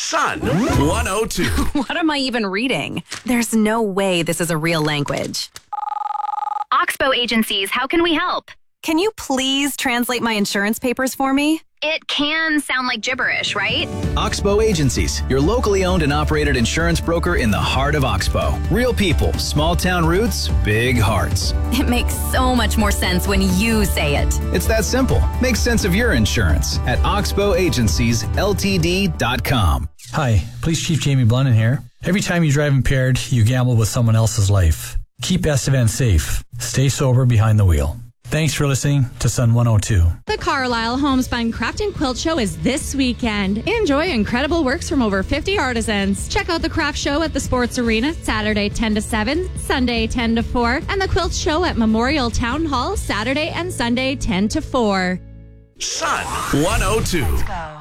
Sun 102. What am I even reading? There's no way this is a real language. Oxbow Agencies, how can we help? Can you please translate my insurance papers for me? It can sound like gibberish, right? Oxbow Agencies, your locally owned and operated insurance broker in the heart of Oxbow. Real people, small town roots, big hearts. It makes so much more sense when you say it. It's that simple. Make sense of your insurance at oxbowagenciesltd.com. Hi, Police Chief Jamie Blunden here. Every time you drive impaired, you gamble with someone else's life. Keep Estevan safe. Stay sober behind the wheel. Thanks for listening to Sun 102. The Carlisle Homespun Craft and Quilt Show is this weekend. Enjoy incredible works from over 50 artisans. Check out the craft show at the Sports Arena Saturday 10 to 7, Sunday 10 to 4, and the quilt show at Memorial Town Hall Saturday and Sunday 10 to 4. Sun 102.